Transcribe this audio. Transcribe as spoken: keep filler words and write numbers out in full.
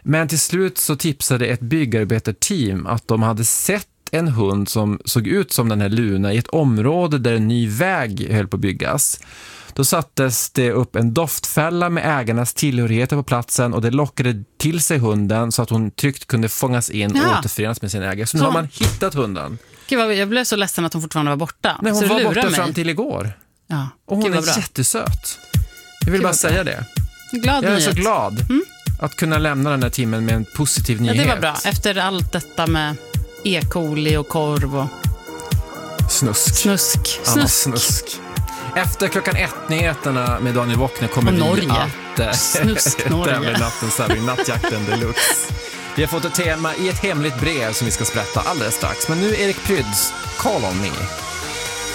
Men till slut så tipsade ett byggarbetarteam att de hade sett en hund som såg ut som den här Luna i ett område där en ny väg höll på att byggas. Då sattes det upp en doftfälla med ägarnas tillhörigheter på platsen och det lockade till sig hunden så att hon tryggt kunde fångas in och ja. återförenas med sin ägare. Så nu så. har man hittat hunden. Gud, jag blev så ledsen att hon fortfarande var borta. Nej, hon så var borta mig. fram till igår. Ja. Och hon Gud, är jättesöt. Jag vill Gud, bara säga det. Glad jag är nyhet. så glad mm. att kunna lämna den här timmen med en positiv nyhet. Ja, det var bra. Efter allt detta med E. coli och korv och snusk. Snusk. Snusk. snusk. Efter klockan ett-nyheterna med Daniel Wockner kommer och vi att Snusk Norge. tävla i nattens tävling, Nattjakten Deluxe. Vi har fått ett tema i ett hemligt brev som vi ska sprätta alldeles strax. Men nu Erik Pryds, Call on me.